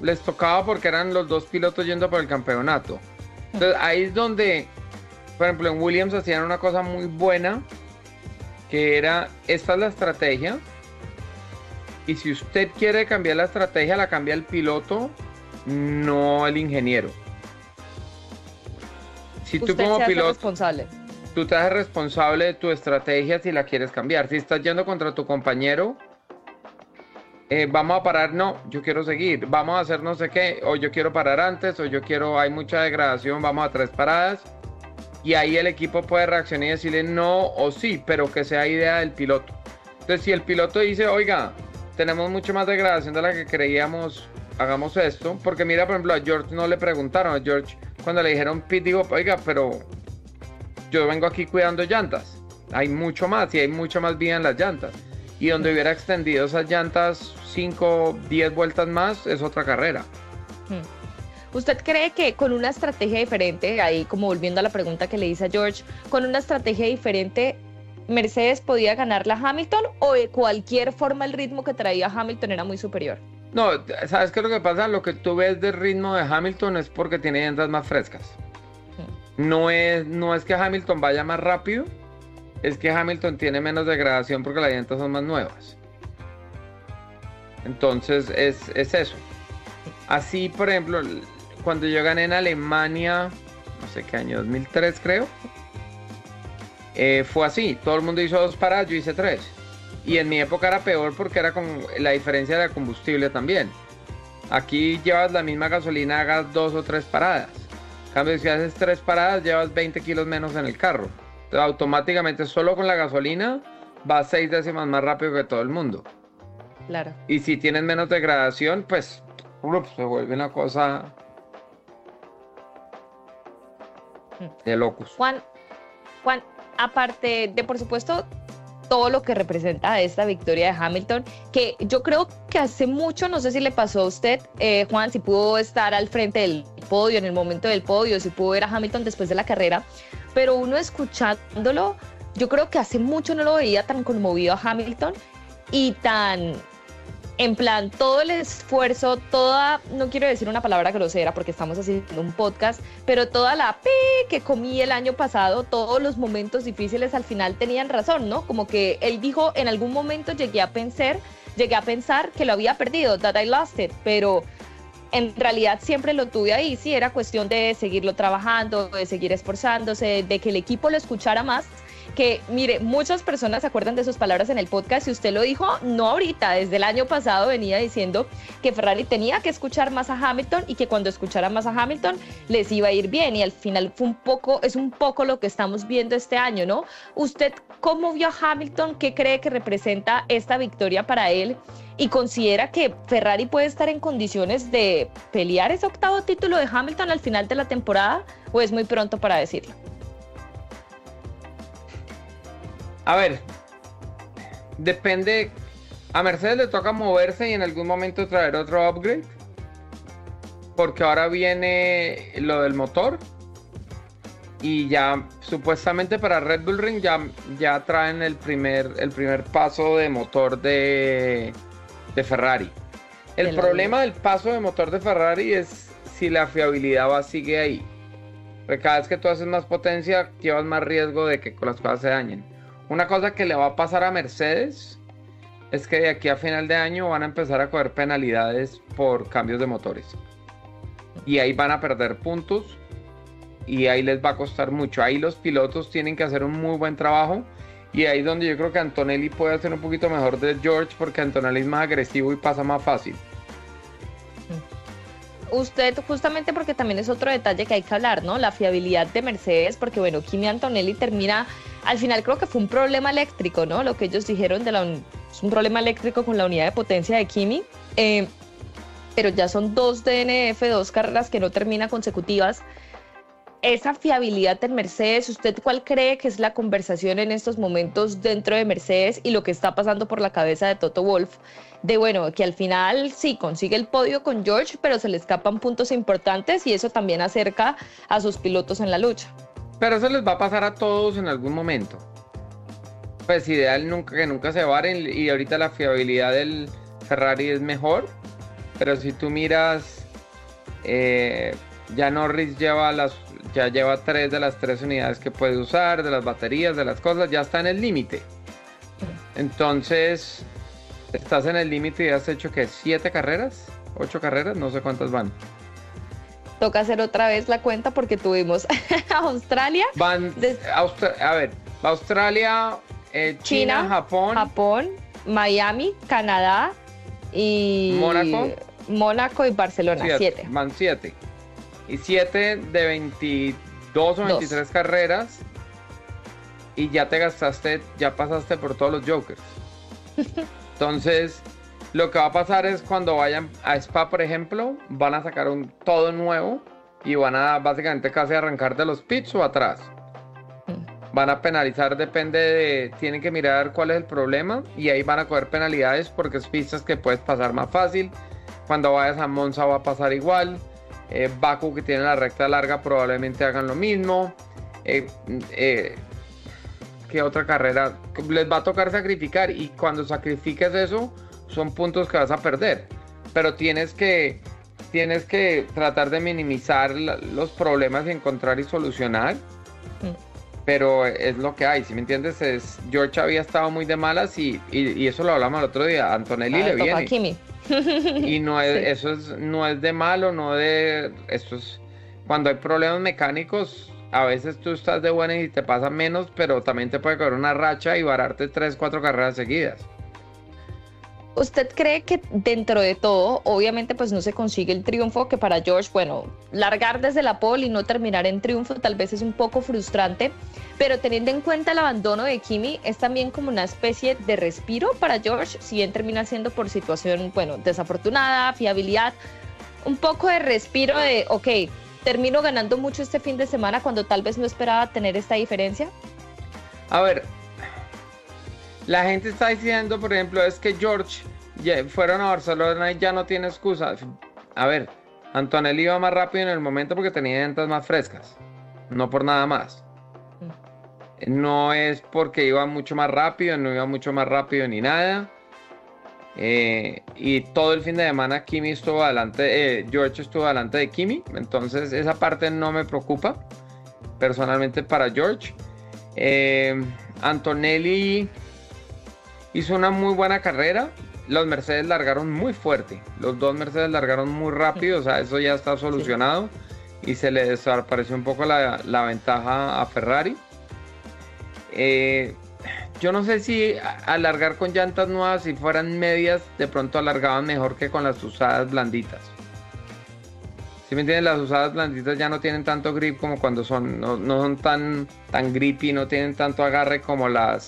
les tocaba porque eran los dos pilotos yendo por el campeonato. Entonces ahí es donde, por ejemplo, en Williams hacían una cosa muy buena, que era, esta es la estrategia, y si usted quiere cambiar la estrategia, la cambia el piloto, no el ingeniero. Si tú como piloto, responsable. tú te haces responsable de tu estrategia si la quieres cambiar. Si estás yendo contra tu compañero, vamos a parar, no, yo quiero seguir, vamos a hacer no sé qué, o yo quiero parar antes, o yo quiero, hay mucha degradación, vamos a 3 paradas, y ahí el equipo puede reaccionar y decirle no o sí, pero que sea idea del piloto. Entonces, si el piloto dice, oiga, tenemos mucho más degradación de la que creíamos, hagamos esto, porque mira, por ejemplo, a George no le preguntaron, a George cuando le dijeron pit, digo, oiga, pero yo vengo aquí cuidando llantas, hay mucho más y hay mucha más vida en las llantas. Y donde hubiera extendido esas llantas 5, 10 vueltas más, es otra carrera. ¿Usted cree que con una estrategia diferente, ahí como volviendo a la pregunta que le hice a George, con una estrategia diferente, Mercedes podía ganarle a Hamilton, o de cualquier forma el ritmo que traía Hamilton era muy superior? No, ¿sabes qué es lo que pasa? Lo que tú ves del ritmo de Hamilton es porque tiene llantas más frescas. No es que Hamilton vaya más rápido, es que Hamilton tiene menos degradación porque las llantas son más nuevas. Entonces es eso. Así, por ejemplo, cuando yo gané en Alemania, no sé qué año, 2003 creo, fue así. Todo el mundo hizo 2 paradas, yo hice 3. Y en mi época era peor porque era con la diferencia de combustible también. Aquí llevas la misma gasolina, hagas 2 o 3 paradas. En cambio, si haces 3 paradas, llevas 20 kilos menos en el carro. Entonces, automáticamente, solo con la gasolina, vas 6 décimas más rápido que todo el mundo. Claro. Y si tienes menos degradación, pues se vuelve una cosa de locos. Juan, aparte de, por supuesto, todo lo que representa esta victoria de Hamilton, que yo creo que hace mucho, no sé si le pasó a usted, Juan, si pudo estar al frente del podio, en el momento del podio, si pudo ver a Hamilton después de la carrera, pero uno escuchándolo, yo creo que hace mucho no lo veía tan conmovido a Hamilton y tan, en plan, todo el esfuerzo, toda, no quiero decir una palabra grosera porque estamos haciendo un podcast, pero toda la que comí el año pasado, todos los momentos difíciles al final tenían razón, ¿no? Como que él dijo, en algún momento llegué a pensar que lo había perdido, that I lost it, pero en realidad siempre lo tuve ahí, sí, era cuestión de seguirlo trabajando, de seguir esforzándose, de que el equipo lo escuchara más. Que, mire, muchas personas se acuerdan de sus palabras en el podcast y usted lo dijo, no ahorita, desde el año pasado venía diciendo que Ferrari tenía que escuchar más a Hamilton y que cuando escuchara más a Hamilton les iba a ir bien, y al final es un poco lo que estamos viendo este año, ¿no? ¿Usted cómo vio a Hamilton? ¿Qué cree que representa esta victoria para él? ¿Y considera que Ferrari puede estar en condiciones de pelear ese 8º título de Hamilton al final de la temporada, o es muy pronto para decirlo? A ver, depende. A Mercedes le toca moverse y en algún momento traer otro upgrade, porque ahora viene lo del motor y ya supuestamente para Red Bull Ring ya traen el primer paso de motor de Ferrari. El problema del paso de motor de Ferrari es si la fiabilidad sigue ahí. Porque cada vez que tú haces más potencia, llevas más riesgo de que las cosas se dañen. Una cosa que le va a pasar a Mercedes es que de aquí a final de año van a empezar a coger penalidades por cambios de motores. Y ahí van a perder puntos y ahí les va a costar mucho. Ahí los pilotos tienen que hacer un muy buen trabajo, y ahí es donde yo creo que Antonelli puede hacer un poquito mejor de George, porque Antonelli es más agresivo y pasa más fácil. Usted, justamente porque también es otro detalle que hay que hablar, ¿no? La fiabilidad de Mercedes, porque bueno, Kimi Antonelli termina, al final creo que fue un problema eléctrico, ¿no? Lo que ellos dijeron es un problema eléctrico con la unidad de potencia de Kimi, pero ya son 2 DNF, 2 carreras que no termina consecutivas. Esa fiabilidad en Mercedes, ¿usted cuál cree que es la conversación en estos momentos dentro de Mercedes y lo que está pasando por la cabeza de Toto Wolff? De bueno, que al final sí consigue el podio con George, pero se le escapan puntos importantes y eso también acerca a sus pilotos en la lucha. Pero eso les va a pasar a todos en algún momento. Pues ideal que nunca se varen, y ahorita la fiabilidad del Ferrari es mejor, pero si tú miras Ya Norris ya lleva 3 de las 3 unidades que puede usar, de las baterías, de las cosas, ya está en el límite. Entonces, estás en el límite y has hecho que 7 carreras, 8 carreras, no sé cuántas van. Toca hacer otra vez la cuenta porque tuvimos Australia. Australia, China, Japón, Miami, Canadá y Mónaco y Barcelona. 7. Van 7. Y 7 de 22 o 23 carreras. Y ya ya pasaste por todos los jokers. Entonces, lo que va a pasar es cuando vayan a Spa, por ejemplo, van a sacar todo nuevo y van a básicamente casi arrancar de los pits o atrás. Van a penalizar, tienen que mirar cuál es el problema y ahí van a coger penalidades porque es pistas que puedes pasar más fácil. Cuando vayas a Monza va a pasar igual. Baku, que tiene la recta larga, probablemente hagan lo mismo. ¿Qué otra carrera? Les va a tocar sacrificar y cuando sacrifiques eso son puntos que vas a perder. Pero tienes que tratar de minimizar los problemas y encontrar y solucionar. Pero es lo que hay, ¿sí me entiendes? George había estado muy de malas y eso lo hablamos el otro día. Antonelli le viene. Kimi. Y no es, sí. No es de malo, cuando hay problemas mecánicos, a veces tú estás de buena y te pasa menos, pero también te puede caer una racha y vararte 3, 4 carreras seguidas. ¿Usted cree que dentro de todo, obviamente pues no se consigue el triunfo, que para George, bueno, largar desde la pole y no terminar en triunfo tal vez es un poco frustrante, pero teniendo en cuenta el abandono de Kimi, es también como una especie de respiro para George, si bien termina siendo por situación, bueno, desafortunada, fiabilidad, un poco de respiro de, ok, termino ganando mucho este fin de semana cuando tal vez no esperaba tener esta diferencia? A ver, la gente está diciendo, por ejemplo, es que George fueron a Barcelona y ya no tiene excusa. A ver, Antonelli iba más rápido en el momento porque tenía llantas más frescas, no por nada más. No es porque iba mucho más rápido, no iba mucho más rápido ni nada. Y todo el fin de semana Kimi estuvo adelante, George estuvo adelante de Kimi, entonces esa parte no me preocupa personalmente para George. Antonelli hizo una muy buena carrera. Los Mercedes largaron muy fuerte. Los dos Mercedes largaron muy rápido. O sea, eso ya está solucionado. Sí. Y se le desapareció un poco la ventaja a Ferrari. Yo no sé si alargar con llantas nuevas, si fueran medias, de pronto alargaban mejor que con las usadas blanditas. ¿Sí me entiendes? Las usadas blanditas ya no tienen tanto grip como cuando no son tan grippy, no tienen tanto agarre como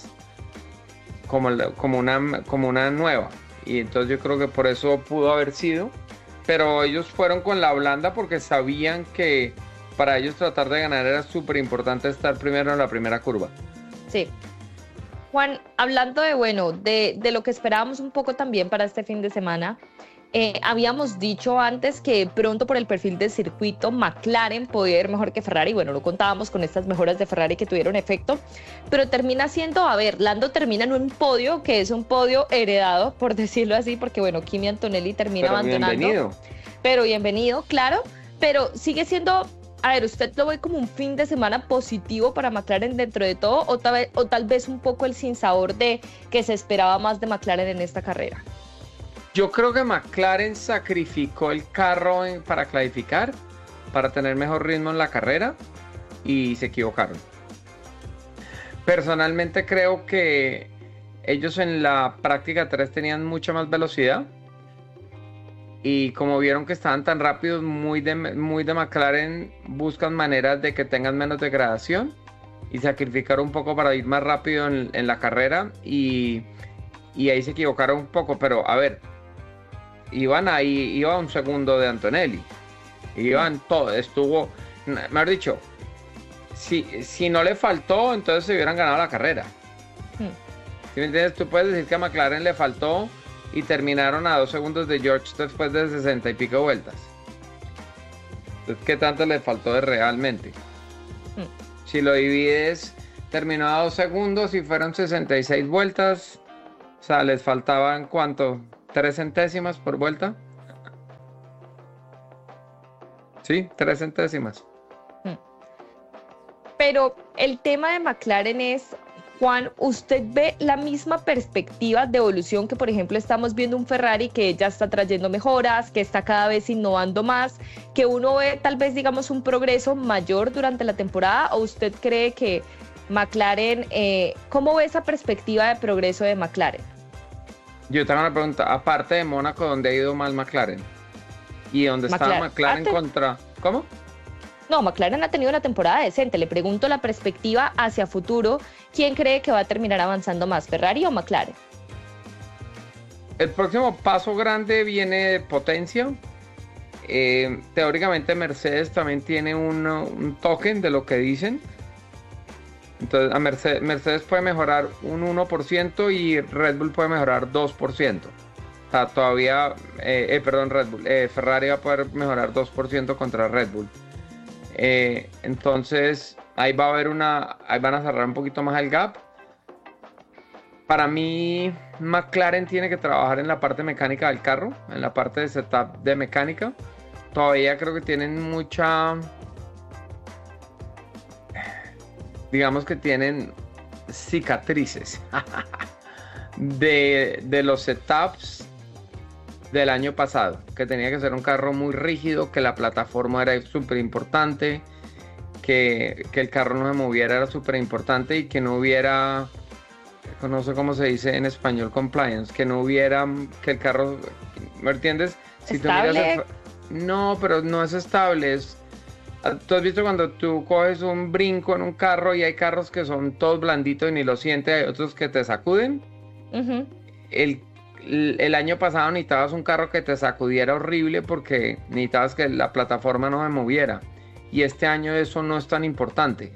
una nueva. Y entonces yo creo que por eso pudo haber sido. Pero ellos fueron con la blanda porque sabían que para ellos tratar de ganar era súper importante estar primero en la primera curva. Sí. Juan, hablando de lo que esperábamos un poco también para este fin de semana, habíamos dicho antes que pronto por el perfil del circuito McLaren podía ir mejor que Ferrari. Bueno, lo contábamos con estas mejoras de Ferrari que tuvieron efecto, pero termina siendo, Lando termina en un podio que es un podio heredado, por decirlo así, porque bueno, Kimi Antonelli termina abandonando. Bienvenido. Pero bienvenido, claro, pero sigue siendo... ¿usted lo ve como un fin de semana positivo para McLaren dentro de todo o tal vez un poco el sinsabor de que se esperaba más de McLaren en esta carrera? Yo creo que McLaren sacrificó el carro para clasificar, para tener mejor ritmo en la carrera y se equivocaron. Personalmente creo que ellos en la práctica 3 tenían mucha más velocidad. Y como vieron que estaban tan rápidos, muy de McLaren, buscan maneras de que tengan menos degradación y sacrificar un poco para ir más rápido en la carrera. Y ahí se equivocaron un poco, pero iba un segundo de Antonelli. Iban todo, mejor dicho, si no le faltó, entonces se hubieran ganado la carrera. ¿Sí me entiendes? Tú puedes decir que a McLaren le faltó y terminaron a 2 segundos de George después de 60 y pico vueltas. Entonces, ¿qué tanto le faltó realmente? Si lo divides, terminó a 2 segundos y fueron 66 vueltas. O sea, les faltaban ¿cuánto? 3 centésimas por vuelta. Sí, 3 centésimas. Pero el tema de McLaren es, Juan, ¿usted ve la misma perspectiva de evolución que, por ejemplo, estamos viendo un Ferrari que ya está trayendo mejoras, que está cada vez innovando más, que uno ve tal vez, digamos, un progreso mayor durante la temporada? ¿O usted cree que McLaren, cómo ve esa perspectiva de progreso de McLaren? Yo tengo una pregunta, aparte de Mónaco, ¿dónde ha ido mal McLaren? ¿Y dónde está McLaren contra...? ¿Cómo? No, McLaren ha tenido una temporada decente. Le pregunto la perspectiva hacia futuro. ¿Quién cree que va a terminar avanzando más, Ferrari o McLaren? El próximo paso grande viene de potencia. Teóricamente Mercedes también tiene un token de lo que dicen. Entonces a Mercedes puede mejorar un 1% y Red Bull puede mejorar 2%. O sea, todavía, Red Bull, Ferrari va a poder mejorar 2% contra Red Bull. Entonces ahí va a haber ahí van a cerrar un poquito más el gap. Para mí McLaren tiene que trabajar en la parte mecánica del carro, en la parte de setup de mecánica. Todavía creo que tienen digamos que tienen cicatrices de los setups del año pasado, que tenía que ser un carro muy rígido, que la plataforma era súper importante, que el carro no se moviera era súper importante y que no hubiera, no sé cómo se dice en español, compliance, que no hubiera, que el carro, ¿me entiendes? Si ¿Estable? No, pero no es estable. ¿Tú has visto cuando tú coges un brinco en un carro y hay carros que son todos blanditos y ni lo sientes, hay otros que te sacuden? Uh-huh. El año pasado necesitabas un carro que te sacudiera horrible porque necesitabas que la plataforma no se moviera. Y este año eso no es tan importante.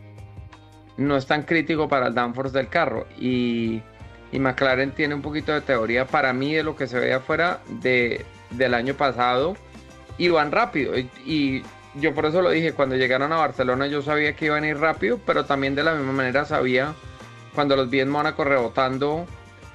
No es tan crítico para el downforce del carro. Y McLaren tiene un poquito de teoría para mí de lo que se ve afuera del año pasado. Y van rápido. Y yo por eso lo dije, cuando llegaron a Barcelona yo sabía que iban a ir rápido. Pero también de la misma manera sabía, cuando los vi en Mónaco rebotando,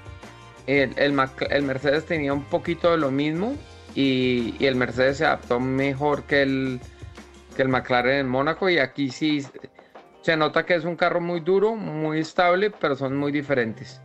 el Mercedes tenía un poquito de lo mismo y el Mercedes se adaptó mejor que el McLaren en Mónaco, y aquí sí se nota que es un carro muy duro, muy estable, pero son muy diferentes.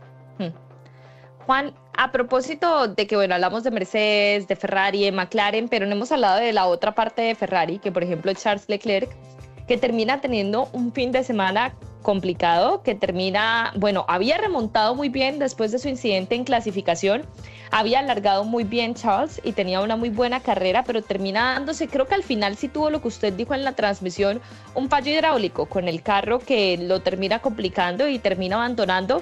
Juan, a propósito de que, bueno, hablamos de Mercedes, de Ferrari, de McLaren, pero no hemos hablado de la otra parte de Ferrari, que por ejemplo Charles Leclerc, que termina teniendo un fin de semana complicado, que termina, bueno, había remontado muy bien después de su incidente en clasificación, había alargado muy bien Charles y tenía una muy buena carrera, pero termina dándose, creo que al final sí tuvo lo que usted dijo en la transmisión, un fallo hidráulico con el carro que lo termina complicando y termina abandonando.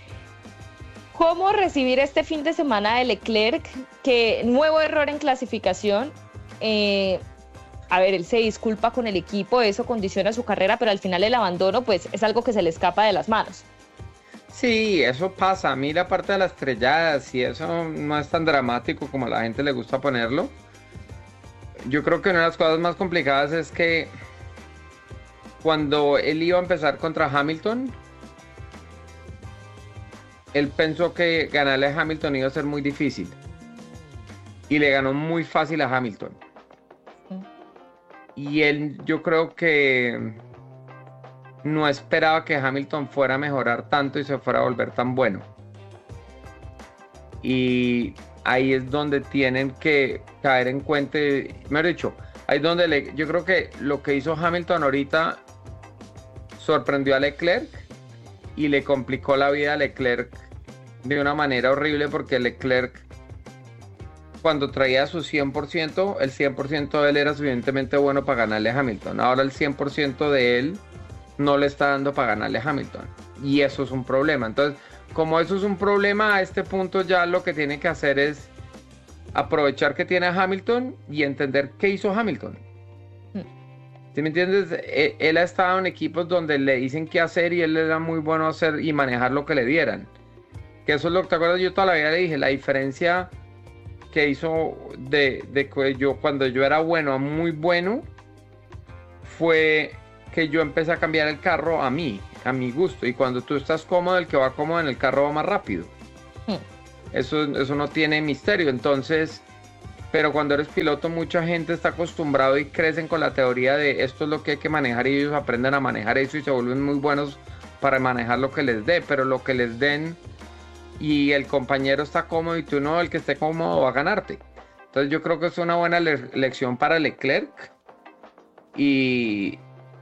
¿Cómo recibir este fin de semana de Leclerc? Que nuevo error en clasificación. A ver, él se disculpa con el equipo, eso condiciona su carrera, pero al final el abandono pues es algo que se le escapa de las manos. Sí, eso pasa. A mí la parte de las estrelladas y eso no es tan dramático como a la gente le gusta ponerlo. Yo creo que una de las cosas más complicadas es que cuando él iba a empezar contra Hamilton, él pensó que ganarle a Hamilton iba a ser muy difícil. Y le ganó muy fácil a Hamilton. Y él, yo creo que no esperaba que Hamilton fuera a mejorar tanto y se fuera a volver tan bueno. Y ahí es donde tienen que caer en cuenta, mejor dicho, ahí es donde yo creo que lo que hizo Hamilton ahorita sorprendió a Leclerc y le complicó la vida a Leclerc de una manera horrible, porque Leclerc, cuando traía su 100%, el 100% de él era suficientemente bueno para ganarle a Hamilton. Ahora el 100% de él no le está dando para ganarle a Hamilton. Y eso es un problema. Entonces, como eso es un problema, a este punto ya lo que tiene que hacer es aprovechar que tiene a Hamilton y entender qué hizo Hamilton. ¿Sí me entiendes? Él ha estado en equipos donde le dicen qué hacer y él era muy bueno a hacer y manejar lo que le dieran. Que eso es lo que te acuerdas, yo toda la vida le dije, la diferencia que hizo de que yo, cuando yo era bueno a muy bueno, fue que yo empecé a cambiar el carro a mi gusto. Y cuando tú estás cómodo, el que va cómodo en el carro va más rápido. Eso no tiene misterio. Entonces, pero cuando eres piloto mucha gente está acostumbrado y crecen con la teoría de esto es lo que hay que manejar y ellos aprenden a manejar eso y se vuelven muy buenos para manejar lo que les dé, pero lo que les den y el compañero está cómodo y tú no, el que esté cómodo va a ganarte. Entonces yo creo que es una buena lección para Leclerc y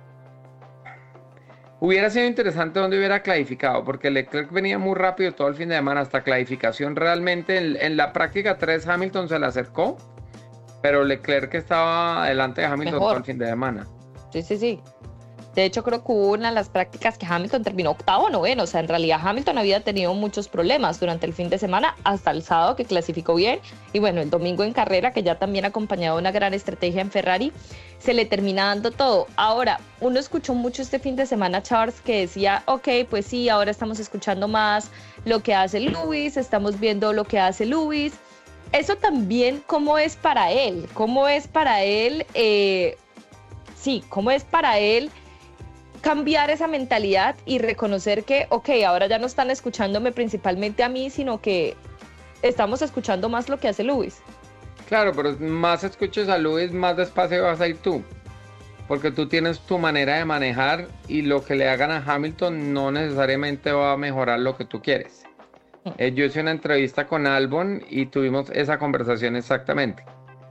hubiera sido interesante donde hubiera clasificado, porque Leclerc venía muy rápido todo el fin de semana hasta clasificación. Realmente en la práctica 3 Hamilton se le acercó, pero Leclerc estaba delante de Hamilton Mejor. todo el fin de semana. Sí. De hecho, creo que hubo una de las prácticas que Hamilton terminó octavo o noveno. O sea, en realidad Hamilton había tenido muchos problemas durante el fin de semana hasta el sábado que clasificó bien. Y bueno, el domingo en carrera, que ya también acompañado de una gran estrategia en Ferrari, se le termina dando todo. Ahora, uno escuchó mucho este fin de semana, Charles, que decía, ok, pues sí, ahora estamos escuchando más lo que hace Lewis, estamos viendo lo que hace Lewis. Eso también, ¿cómo es para él? ¿Cómo es para él? ¿Cómo es para él cambiar esa mentalidad y reconocer que, ok, ahora ya no están escuchándome principalmente a mí, sino que estamos escuchando más lo que hace Lewis? Claro, pero más escuches a Lewis, más despacio vas a ir tú, porque tú tienes tu manera de manejar y lo que le hagan a Hamilton no necesariamente va a mejorar lo que tú quieres. Yo hice una entrevista con Albon y tuvimos esa conversación exactamente.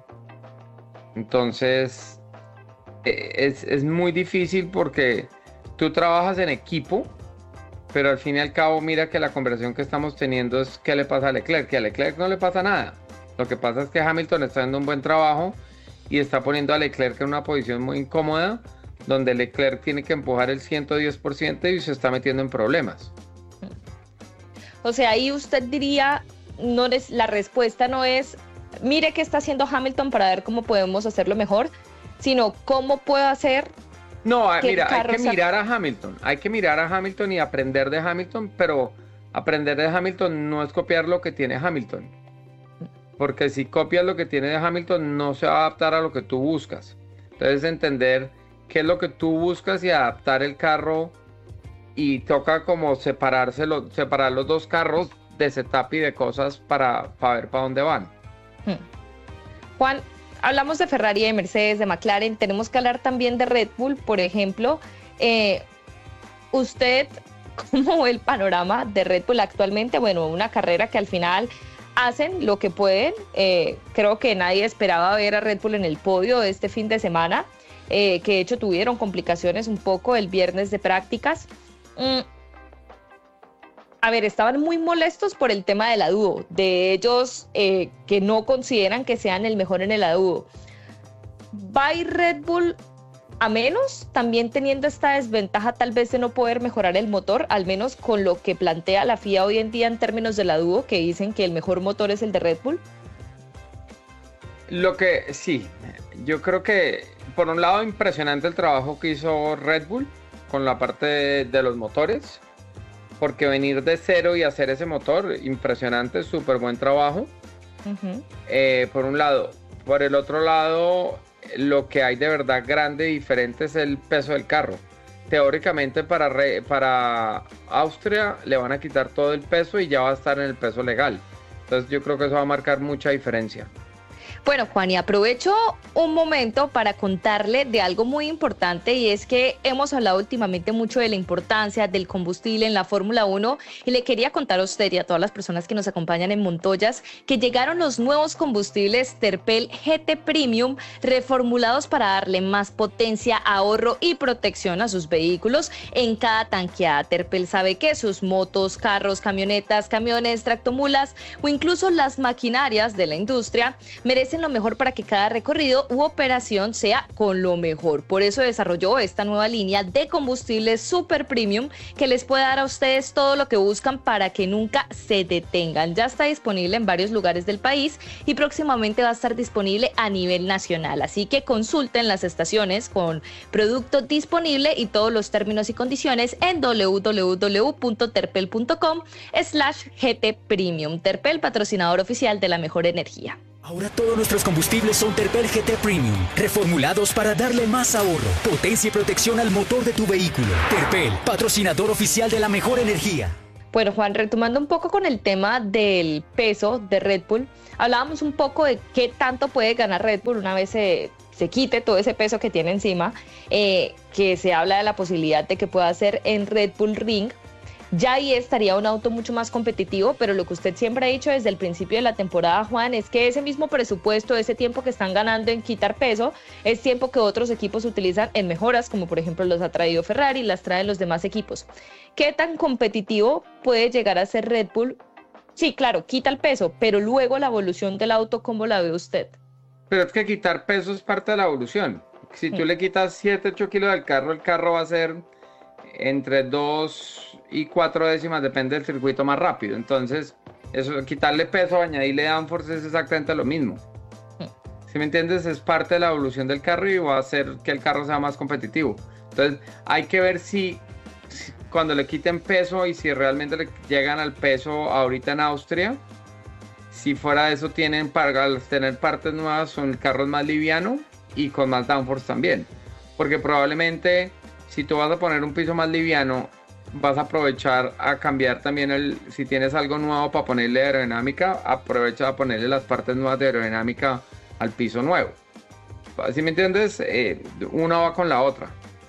Entonces, es muy difícil porque tú trabajas en equipo, pero al fin y al cabo mira que la conversación que estamos teniendo es qué le pasa a Leclerc, que a Leclerc no le pasa nada. Lo que pasa es que Hamilton está haciendo un buen trabajo y está poniendo a Leclerc en una posición muy incómoda, donde Leclerc tiene que empujar el 110% y se está metiendo en problemas. O sea, ahí usted diría, la respuesta no es, mire qué está haciendo Hamilton para ver cómo podemos hacerlo mejor, sino cómo puedo hacer. No, mira, hay que mirar a Hamilton. Hay que mirar a Hamilton y aprender de Hamilton, pero aprender de Hamilton no es copiar lo que tiene Hamilton. Porque si copias lo que tiene de Hamilton, no se va a adaptar a lo que tú buscas. Entonces, entender qué es lo que tú buscas y adaptar el carro. Y toca como separar los dos carros de setup y de cosas para ver para dónde van. Juan, hablamos de Ferrari, de Mercedes, de McLaren. Tenemos que hablar también de Red Bull, por ejemplo. ¿Usted cómo ve el panorama de Red Bull actualmente? Bueno, una carrera que al final hacen lo que pueden. Creo que nadie esperaba ver a Red Bull en el podio de este fin de semana, que de hecho tuvieron complicaciones un poco el viernes de prácticas. A ver, estaban muy molestos por el tema del aduo, de ellos que no consideran que sean el mejor en el aduo. ¿Va a ir Red Bull a menos, también teniendo esta desventaja tal vez de no poder mejorar el motor, al menos con lo que plantea la FIA hoy en día en términos del aduo, que dicen que el mejor motor es el de Red Bull? Sí, yo creo que por un lado impresionante el trabajo que hizo Red Bull con la parte de los motores, porque venir de cero y hacer ese motor, impresionante, súper buen trabajo. Por un lado. Por el otro lado, lo que hay de verdad grande y diferente es el peso del carro. Teóricamente para Austria le van a quitar todo el peso y ya va a estar en el peso legal. Entonces yo creo que eso va a marcar mucha diferencia. Bueno, Juan, y aprovecho un momento para contarle de algo muy importante, y es que hemos hablado últimamente mucho de la importancia del combustible en la Fórmula 1, y le quería contar a usted y a todas las personas que nos acompañan en Montoyas que llegaron los nuevos combustibles Terpel GT Premium reformulados para darle más potencia, ahorro y protección a sus vehículos en cada tanqueada. Terpel sabe que sus motos, carros, camionetas, camiones, tractomulas o incluso las maquinarias de la industria merecen lo mejor para que cada recorrido u operación sea con lo mejor. Por eso desarrolló esta nueva línea de combustibles super premium que les puede dar a ustedes todo lo que buscan para que nunca se detengan. Ya está disponible en varios lugares del país y próximamente va a estar disponible a nivel nacional. Así que consulten las estaciones con producto disponible y todos los términos y condiciones en www.terpel.com/GT Premium. Terpel, patrocinador oficial de la mejor energía. Ahora todos nuestros combustibles son Terpel GT Premium, reformulados para darle más ahorro, potencia y protección al motor de tu vehículo. Terpel, patrocinador oficial de la mejor energía. Bueno, Juan, retomando un poco con el tema del peso de Red Bull, hablábamos un poco de qué tanto puede ganar Red Bull una vez se quite todo ese peso que tiene encima, que se habla de la posibilidad de que pueda ser en Red Bull Ring. Ya ahí estaría un auto mucho más competitivo, pero lo que usted siempre ha dicho desde el principio de la temporada, Juan, es que ese mismo presupuesto, ese tiempo que están ganando en quitar peso, es tiempo que otros equipos utilizan en mejoras, como por ejemplo los ha traído Ferrari, las traen los demás equipos. ¿Qué tan competitivo puede llegar a ser Red Bull? Sí, claro, quita el peso, pero luego la evolución del auto, ¿cómo la ve usted? Pero es que quitar peso es parte de la evolución. Si tú le quitas 7, 8 kilos al carro, el carro va a ser entre 2 y 4 décimas, depende del circuito, más rápido. Entonces, eso, quitarle peso, añadirle downforce es exactamente lo mismo. ¿Sí me entiendes? Es parte de la evolución del carro y va a hacer que el carro sea más competitivo. Entonces, hay que ver si cuando le quiten peso y si realmente le llegan al peso ahorita en Austria, si fuera de eso tienen, para tener partes nuevas, son carros más livianos y con más downforce también. Porque probablemente si tú vas a poner un piso más liviano, vas a aprovechar a cambiar también si tienes algo nuevo para ponerle aerodinámica, aprovecha a ponerle las partes nuevas de aerodinámica al piso nuevo. ¿Sí me entiendes? Una va con la otra.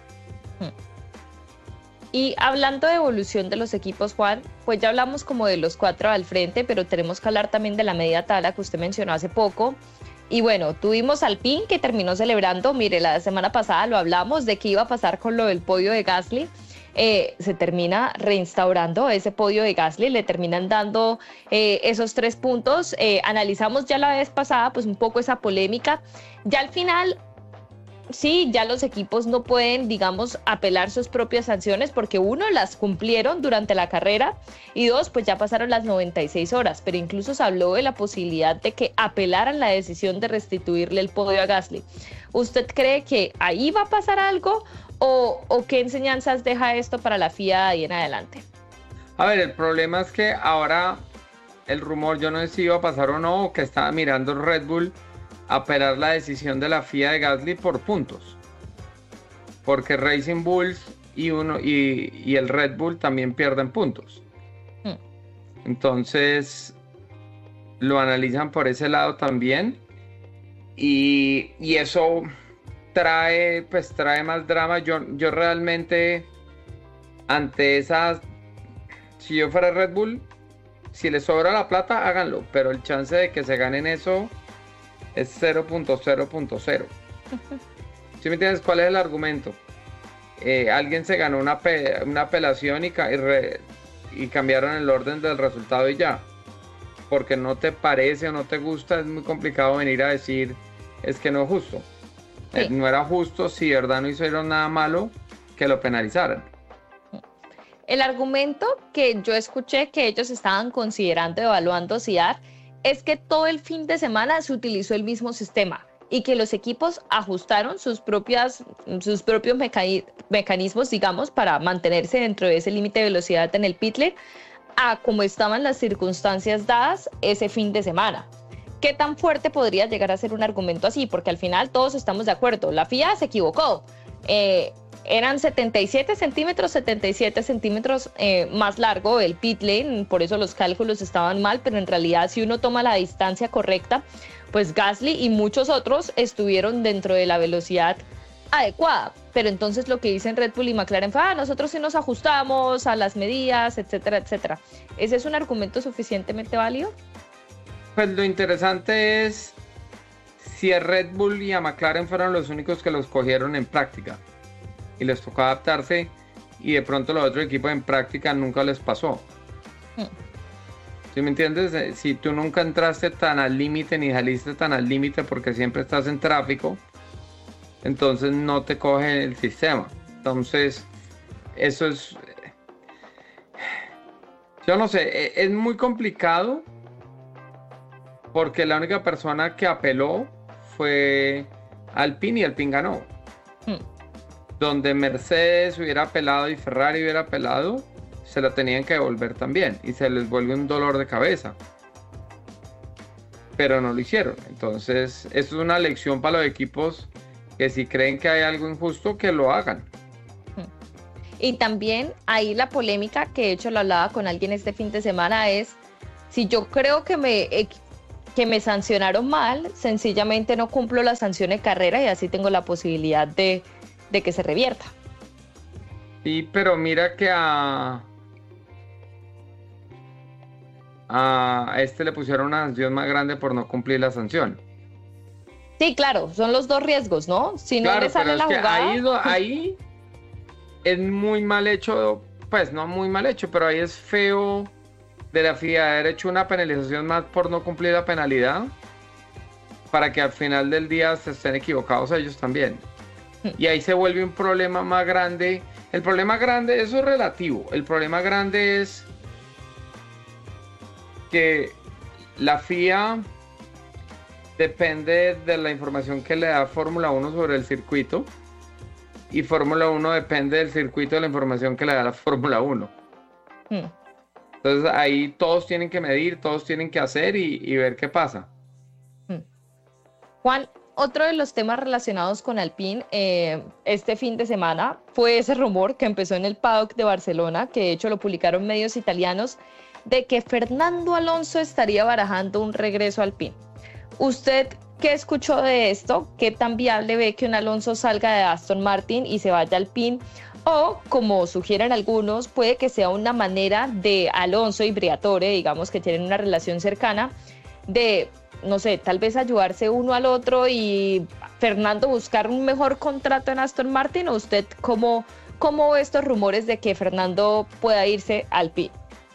Y hablando de evolución de los equipos, Juan, pues ya hablamos como de los 4 al frente, pero tenemos que hablar también de la media tabla que usted mencionó hace poco. Y bueno, tuvimos Alpine que terminó celebrando, mire, la semana pasada lo hablamos de qué iba a pasar con lo del podio de Gasly. Se termina reinstaurando ese podio de Gasly, le terminan dando esos 3 puntos. Analizamos ya la vez pasada pues un poco esa polémica. Ya al final, sí, ya los equipos no pueden, digamos, apelar sus propias sanciones porque uno, las cumplieron durante la carrera y dos, pues ya pasaron las 96 horas, pero incluso se habló de la posibilidad de que apelaran la decisión de restituirle el podio a Gasly. ¿Usted cree que ahí va a pasar algo o qué enseñanzas deja esto para la FIA de ahí en adelante? A ver, el problema es que ahora el rumor, yo no sé si iba a pasar o no, o que estaba mirando Red Bull apelar la decisión de la FIA de Gasly por puntos, porque Racing Bulls y el Red Bull también pierden puntos. Entonces lo analizan por ese lado también y eso trae más drama. Yo realmente ante esas, si yo fuera Red Bull, si les sobra la plata háganlo, pero el chance de que se ganen eso es 0.0.0. ¿Sí me entiendes? ¿Cuál es el argumento? Alguien se ganó una apelación y cambiaron el orden del resultado y ya. Porque no te parece o no te gusta, es muy complicado venir a decir es que no es justo. Sí. No era justo, si de verdad no hicieron nada malo, que lo penalizaran. El argumento que yo escuché que ellos estaban considerando, evaluando si dar, es que todo el fin de semana se utilizó el mismo sistema y que los equipos ajustaron sus propios mecanismos, digamos, para mantenerse dentro de ese límite de velocidad en el pit lane a como estaban las circunstancias dadas ese fin de semana. ¿Qué tan fuerte podría llegar a ser un argumento así? Porque al final todos estamos de acuerdo, la FIA se equivocó. Eran 77 centímetros más largo el pit lane, por eso los cálculos estaban mal, pero en realidad si uno toma la distancia correcta, pues Gasly y muchos otros estuvieron dentro de la velocidad adecuada. Pero entonces lo que dicen Red Bull y McLaren fue, nosotros sí nos ajustamos a las medidas, etcétera, etcétera. ¿Ese es un argumento suficientemente válido? Pues lo interesante es si a Red Bull y a McLaren fueron los únicos que los cogieron en práctica y les tocó adaptarse y de pronto los otros equipos en práctica nunca les pasó. ¿Sí me entiendes? Si tú nunca entraste tan al límite ni saliste tan al límite porque siempre estás en tráfico, entonces no te coge el sistema. Entonces eso es, yo no sé, es muy complicado porque la única persona que apeló fue Alpine y Alpine ganó. Donde Mercedes hubiera apelado y Ferrari hubiera apelado, se la tenían que devolver también y se les vuelve un dolor de cabeza. Pero no lo hicieron. Entonces, eso es una lección para los equipos que si creen que hay algo injusto, que lo hagan. Y también ahí la polémica, que de hecho lo hablaba con alguien este fin de semana, es si yo creo que me sancionaron mal, sencillamente no cumplo la sanción de carrera y así tengo la posibilidad de que se revierta. Sí, pero mira que a este le pusieron una sanción más grande por no cumplir la sanción. Sí, claro, son los dos riesgos, ¿no? Si no Claro, le sale pero la es que jugada... ahí es muy mal hecho, pues no muy mal hecho, pero ahí es feo de la FIA haber hecho una penalización más por no cumplir la penalidad para que al final del día se estén equivocados ellos también. Y ahí se vuelve un problema más grande. El problema grande, eso es relativo. El problema grande es que la FIA depende de la información que le da Fórmula 1 sobre el circuito y Fórmula 1 depende del circuito de la información que le da la Fórmula 1. Entonces ahí todos tienen que medir, todos tienen que hacer y ver qué pasa. Juan, otro de los temas relacionados con Alpine este fin de semana fue ese rumor que empezó en el paddock de Barcelona, que de hecho lo publicaron medios italianos, de que Fernando Alonso estaría barajando un regreso a Alpine. ¿Usted qué escuchó de esto? ¿Qué tan viable ve que un Alonso salga de Aston Martin y se vaya a Alpine? O, como sugieren algunos, puede que sea una manera de Alonso y Briatore, digamos que tienen una relación cercana, de, no sé, tal vez ayudarse uno al otro y Fernando buscar un mejor contrato en Aston Martin. ¿O usted cómo ve estos rumores de que Fernando pueda irse al Alpine?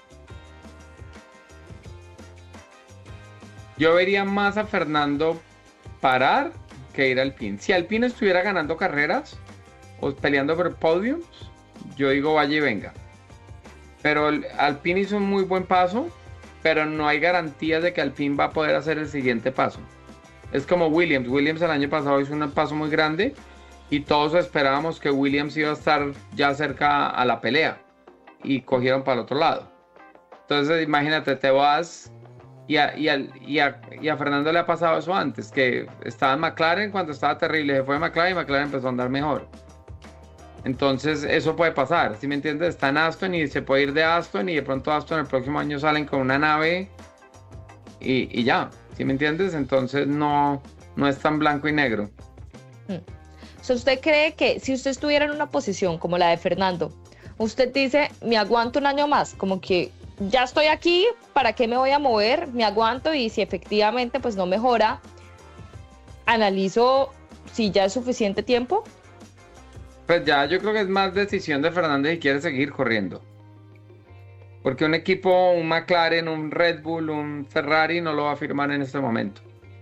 Yo vería más a Fernando parar que ir al Alpine. Si Alpine estuviera ganando carreras o peleando por podiums, yo digo vaya y venga. Pero el Alpine hizo un muy buen paso, pero no hay garantías de que Alpine va a poder hacer el siguiente paso. Es como Williams. Williams el año pasado hizo un paso muy grande y todos esperábamos que Williams iba a estar ya cerca a la pelea y cogieron para el otro lado. Entonces imagínate, te vas y a Fernando le ha pasado eso antes, que estaba en McLaren cuando estaba terrible, se fue a McLaren y McLaren empezó a andar mejor. Entonces eso puede pasar, ¿sí me entiendes? Está en Aston y se puede ir de Aston y de pronto Aston el próximo año salen con una nave y ya, ¿sí me entiendes? Entonces no es tan blanco y negro. ¿Usted cree que si usted estuviera en una posición como la de Fernando, usted dice, me aguanto un año más, como que ya estoy aquí, ¿para qué me voy a mover? Me aguanto y si efectivamente pues no mejora, analizo si ya es suficiente tiempo? Pues ya yo creo que es más decisión de Fernando si quiere seguir corriendo. Porque un equipo, un McLaren, un Red Bull, un Ferrari no lo va a firmar en este momento.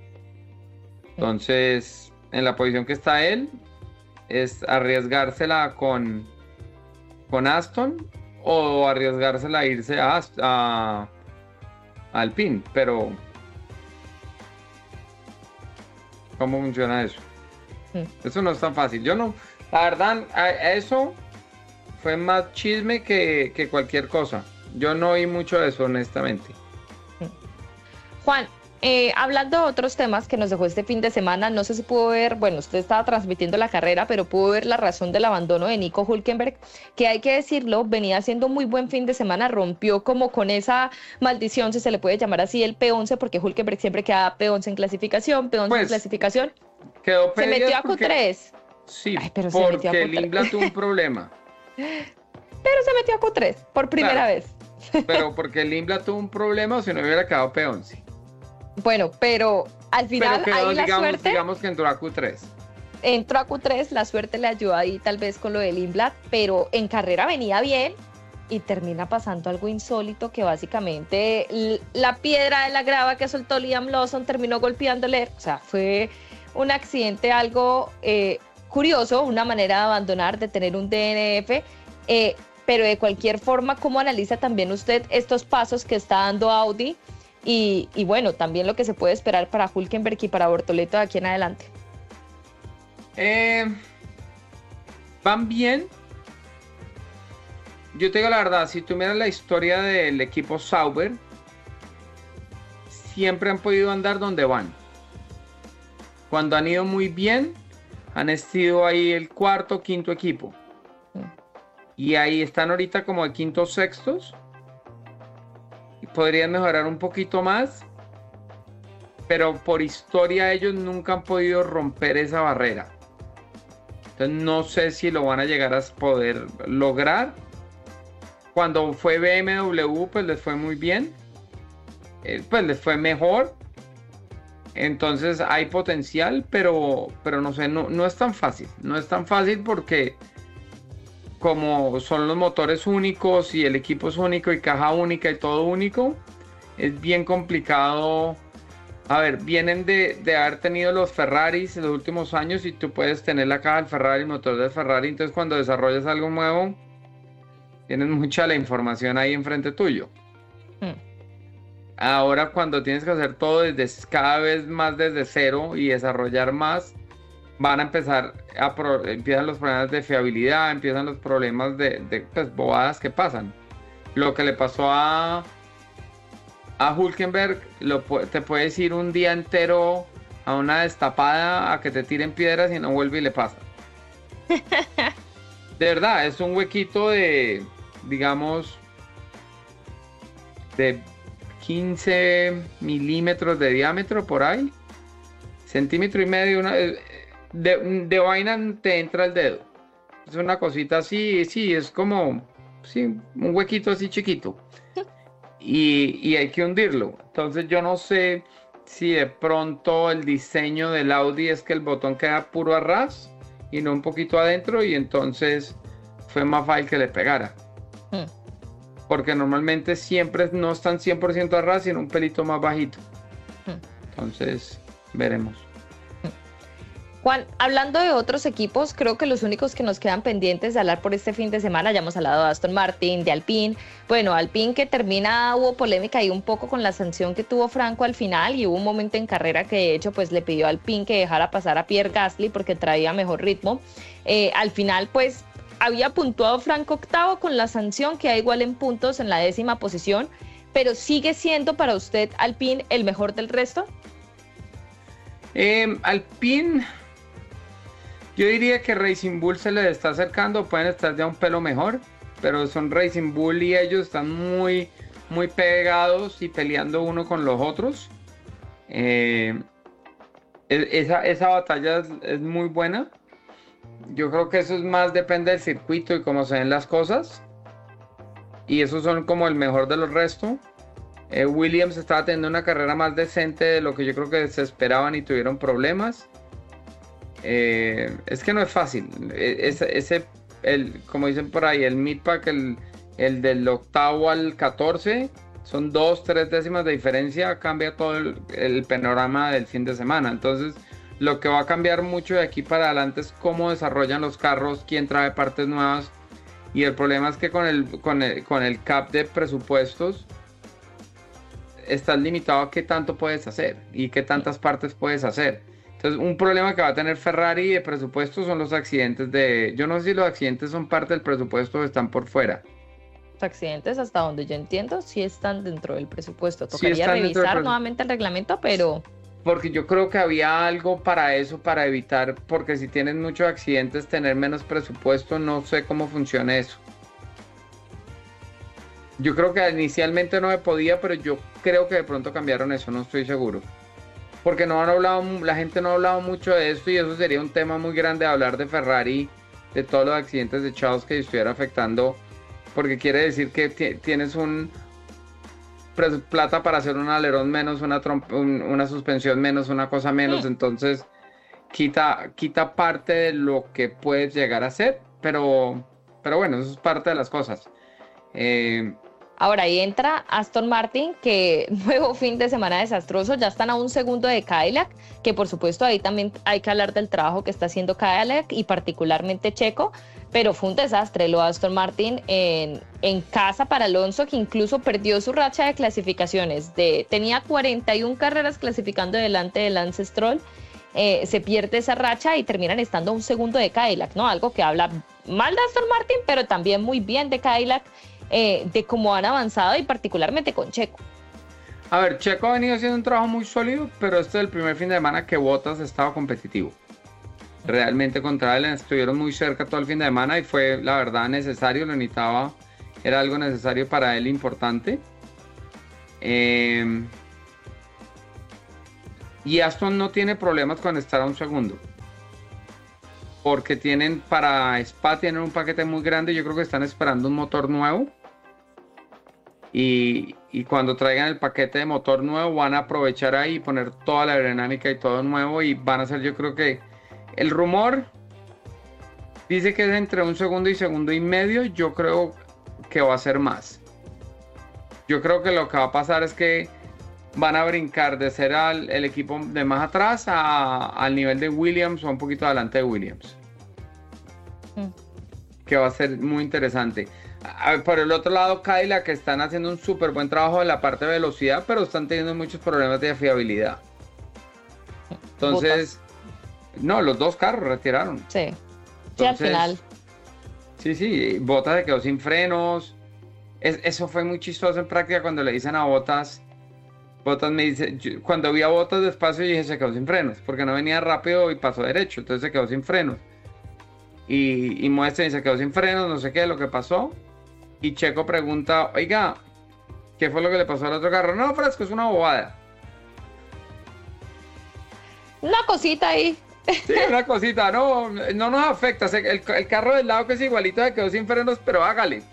Entonces, en la posición que está él, es arriesgársela con Aston o arriesgársela a irse a Alpine. Pero, ¿cómo funciona eso? Eso no es tan fácil. Yo no... La verdad, eso fue más chisme que cualquier cosa. Yo no oí mucho de eso, honestamente. Juan, hablando de otros temas que nos dejó este fin de semana, no sé si pudo ver, bueno, usted estaba transmitiendo la carrera, pero pudo ver la razón del abandono de Nico Hülkenberg, que hay que decirlo, venía haciendo muy buen fin de semana, rompió como con esa maldición, si se le puede llamar así, el P11, porque Hülkenberg siempre queda P11 en clasificación, P11 pues, en clasificación. Quedó se metió a Q3. Sí, porque el Ingla tuvo un problema. Pero se metió a Q3 por primera vez. Pero porque el Ingla tuvo un problema o si no hubiera quedado P11. Bueno, pero al final quedó, ahí la suerte... Digamos que entró a Q3. Entró a Q3, la suerte le ayudó ahí tal vez con lo del Inblad, pero en carrera venía bien y termina pasando algo insólito que básicamente la piedra de la grava que soltó Liam Lawson terminó golpeándole. O sea, fue un accidente algo... curioso, una manera de abandonar, de tener un DNF, pero de cualquier forma, ¿cómo analiza también usted estos pasos que está dando Audi y bueno, también lo que se puede esperar para Hülkenberg y para Bortoleto de aquí en adelante? Van bien. Yo te digo la verdad, si tú miras la historia del equipo Sauber, siempre han podido andar donde van. Cuando han ido muy bien, han sido ahí el cuarto, quinto equipo. y ahí están ahorita como de quintos, sextos, y podrían mejorar un poquito más, pero por historia ellos nunca han podido romper esa barrera. Entonces no sé si lo van a llegar a poder lograr. Cuando fue BMW, pues les fue muy bien, pues les fue mejor. Entonces hay potencial, pero no sé, no es tan fácil. No es tan fácil porque como son los motores únicos y el equipo es único y caja única y todo único, es bien complicado. A ver, vienen de haber tenido los Ferraris en los últimos años y tú puedes tener la caja del Ferrari, el motor del Ferrari, entonces cuando desarrollas algo nuevo, tienes mucha la información ahí enfrente tuyo. Ahora cuando tienes que hacer todo cada vez más desde cero y desarrollar más, van a empezar empiezan los problemas de fiabilidad, empiezan los problemas de pues, bobadas que pasan. Lo que le pasó a Hülkenberg, te puedes ir un día entero a una destapada a que te tiren piedras y no vuelve y le pasa. De verdad, es un huequito de, digamos, de 15 milímetros de diámetro por ahí, centímetro y medio, de vaina te entra el dedo. Es una cosita así, sí, es como un huequito así chiquito. Y hay que hundirlo. Entonces yo no sé si de pronto el diseño del Audi es que el botón queda puro a ras y no un poquito adentro, y entonces fue más fácil que le pegara. Porque normalmente siempre no están 100% a ras, sino un pelito más bajito. Entonces veremos. Juan, hablando de otros equipos, creo que los únicos que nos quedan pendientes de hablar por este fin de semana, ya hemos hablado de Aston Martin, de Alpine. Bueno, Alpine que hubo polémica ahí un poco con la sanción que tuvo Franco al final, y hubo un momento en carrera que de hecho pues le pidió a Alpine que dejara pasar a Pierre Gasly porque traía mejor ritmo. Al final pues había puntuado Franco octavo con la sanción, que da igual en puntos en la 10ª posición, pero ¿sigue siendo para usted Alpine el mejor del resto? Alpine... Yo diría que Racing Bull se les está acercando, pueden estar ya un pelo mejor, pero son Racing Bull y ellos están muy, muy pegados y peleando uno con los otros. Esa batalla es muy buena. Yo creo que eso es más depende del circuito y cómo se ven las cosas. Y esos son como el mejor de los restos. Williams estaba teniendo una carrera más decente de lo que yo creo que se esperaban y tuvieron problemas. Es que no es fácil. Como dicen por ahí, el midpack, el del octavo al 14, son 2-3 décimas de diferencia, cambia todo el panorama del fin de semana. Entonces, lo que va a cambiar mucho de aquí para adelante es cómo desarrollan los carros, quién trae partes nuevas. Y el problema es que con el cap de presupuestos estás limitado a qué tanto puedes hacer y qué tantas partes puedes hacer. Entonces, un problema que va a tener Ferrari de presupuesto son los accidentes yo no sé si los accidentes son parte del presupuesto o están por fuera. Los accidentes, hasta donde yo entiendo, sí están dentro del presupuesto. Tocaría revisar nuevamente el reglamento, pero... Porque yo creo que había algo para eso, para evitar, porque si tienes muchos accidentes, tener menos presupuesto, no sé cómo funciona eso. Yo creo que inicialmente no me podía, pero yo creo que de pronto cambiaron eso, no estoy seguro. Porque la gente no ha hablado mucho de esto, y eso sería un tema muy grande, hablar de Ferrari, de todos los accidentes de Charles que estuviera afectando, porque quiere decir que tienes plata para hacer un alerón menos, una suspensión menos, una cosa menos, entonces quita parte de lo que puedes llegar a hacer, pero bueno, eso es parte de las cosas. Ahora ahí entra Aston Martin, que nuevo fin de semana desastroso, ya están a un segundo de Cadillac, que por supuesto ahí también hay que hablar del trabajo que está haciendo Cadillac y particularmente Checo, pero fue un desastre lo de Aston Martin en casa para Alonso, que incluso perdió su racha de clasificaciones, tenía 41 carreras clasificando delante de Lance Stroll, se pierde esa racha y terminan estando a un segundo de Cadillac, ¿no? Algo que habla mal de Aston Martin, pero también muy bien de Cadillac, de cómo han avanzado y particularmente con Checo. A ver, Checo ha venido haciendo un trabajo muy sólido, pero este es el primer fin de semana que Bottas estaba competitivo. realmente contra él. Estuvieron muy cerca todo el fin de semana y fue, la verdad, necesario. Lo necesitaba, era algo necesario para él, importante. Y Aston no tiene problemas con estar a un segundo. Porque para Spa tienen un paquete muy grande. Yo creo que están esperando un motor nuevo. Y cuando traigan el paquete de motor nuevo van a aprovechar ahí y poner toda la aerodinámica y todo nuevo. Y van a hacer, yo creo que el rumor dice que es entre un segundo y segundo y medio. Yo creo que va a ser más. Yo creo que lo que va a pasar es que van a brincar de ser el equipo de más atrás al nivel de Williams o un poquito adelante de Williams. Que va a ser muy interesante. Por el otro lado, Cadillac, que están haciendo un súper buen trabajo en la parte de velocidad, pero están teniendo muchos problemas de fiabilidad. Entonces, no, los dos carros retiraron. Sí, sí, al final. Sí, Bottas se quedó sin frenos. Eso fue muy chistoso en práctica cuando le dicen a Bottas me dice, cuando vi a Bottas despacio, dije, se quedó sin frenos, porque no venía rápido y pasó derecho, entonces se quedó sin frenos. Y muestra y se quedó sin frenos, no sé qué, lo que pasó. Y Checo pregunta, oiga, ¿qué fue lo que le pasó al otro carro? No, Frasco, es una bobada. Una cosita ahí. Sí, una cosita, no nos afecta. El carro del lado que es igualito se quedó sin frenos, pero hágale.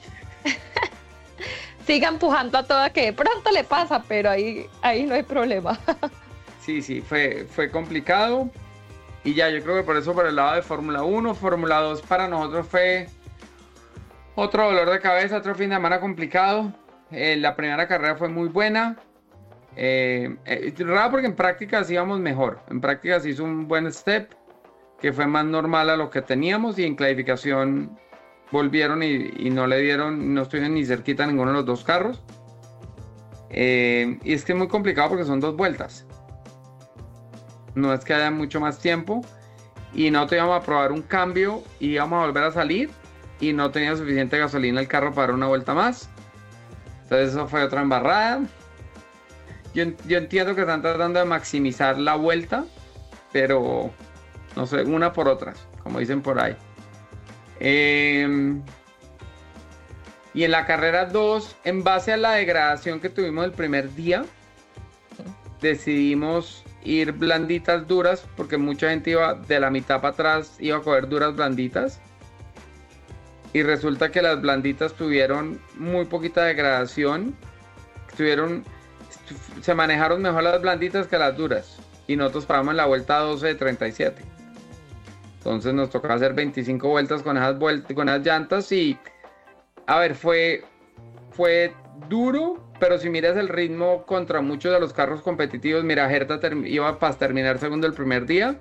Siga empujando a toda, que de pronto le pasa, pero ahí no hay problema. Sí, fue complicado. Y ya, yo creo que por eso por el lado de Fórmula 1, Fórmula 2 para nosotros fue otro dolor de cabeza, otro fin de semana complicado. La primera carrera fue muy buena. Raro porque en prácticas íbamos mejor. En prácticas hizo un buen step, que fue más normal a lo que teníamos, y en clasificación volvieron y no le dieron, no estuvieron ni cerquita a ninguno de los dos carros. Y es que es muy complicado porque son 2 vueltas. No es que haya mucho más tiempo. Y nosotros íbamos a probar un cambio y íbamos a volver a salir. Y no tenía suficiente gasolina el carro para dar una vuelta más. Entonces eso fue otra embarrada. Yo entiendo que están tratando de maximizar la vuelta, pero no sé, una por otra, como dicen por ahí. Y en la carrera 2, en base a la degradación que tuvimos el primer día, decidimos ir blanditas duras, porque mucha gente iba de la mitad para atrás, iba a coger duras blanditas. Y resulta que las blanditas tuvieron muy poquita degradación. Se manejaron mejor las blanditas que las duras. Y nosotros paramos en la vuelta 12 de 37. Entonces nos tocaba hacer 25 vueltas con esas llantas. Y a ver, fue duro, pero si miras el ritmo contra muchos de los carros competitivos, mira, Herta iba para terminar segundo el primer día.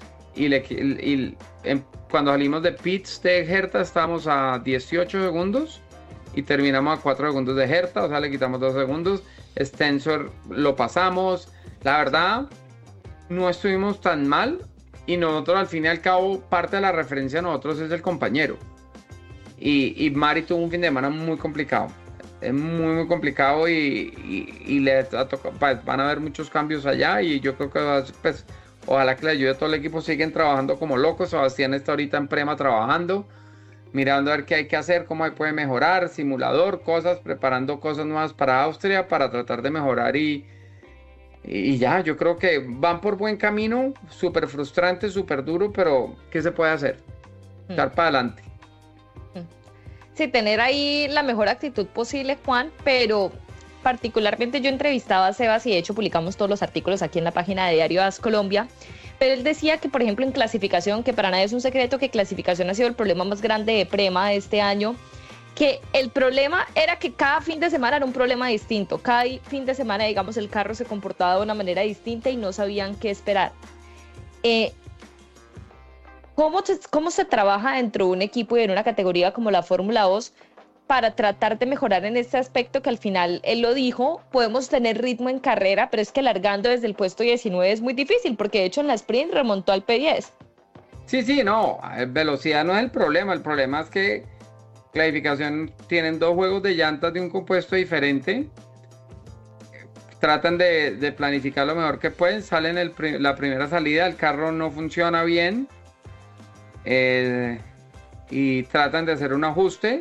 Cuando salimos de pits de Herta estábamos a 18 segundos y terminamos a 4 segundos de Herta, o sea, le quitamos 2 segundos. Stensor lo pasamos. La verdad, no estuvimos tan mal, y nosotros al fin y al cabo, parte de la referencia a nosotros es el compañero. Y Mari tuvo un fin de semana muy complicado. Es muy, muy complicado y le ha tocado, van a haber muchos cambios allá, y yo creo que pues, ojalá que le ayude a todo el equipo. Siguen trabajando como locos. Sebastián está ahorita en Prema trabajando, mirando a ver qué hay que hacer, cómo puede mejorar, simulador, cosas, preparando cosas nuevas para Austria, para tratar de mejorar y ya, yo creo que van por buen camino. Súper frustrante, súper duro, pero ¿qué se puede hacer? Echar para adelante. Sí, tener ahí la mejor actitud posible, Juan, pero particularmente yo entrevistaba a Sebas y de hecho publicamos todos los artículos aquí en la página de Diario AS Colombia, pero él decía que, por ejemplo, en clasificación, que para nadie es un secreto que clasificación ha sido el problema más grande de Prema de este año, que el problema era que cada fin de semana era un problema distinto, cada fin de semana, digamos, el carro se comportaba de una manera distinta y no sabían qué esperar. ¿Cómo se trabaja dentro de un equipo y en una categoría como la Fórmula 2 para tratar de mejorar en este aspecto que al final él lo dijo, podemos tener ritmo en carrera, pero es que largando desde el puesto 19 es muy difícil, porque de hecho en la sprint remontó al P10. Sí, no, velocidad no es el problema es que clasificación tienen 2 juegos de llantas de un compuesto diferente, tratan de planificar lo mejor que pueden, salen la primera salida, el carro no funciona bien, y tratan de hacer un ajuste